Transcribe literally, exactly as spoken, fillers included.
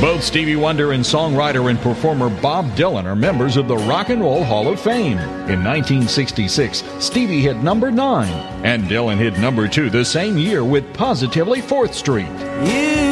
Both Stevie Wonder and songwriter and performer Bob Dylan are members of the Rock and Roll Hall of Fame. In nineteen sixty-six, Stevie hit number nine, and Dylan hit number two the same year with Positively fourth Street. You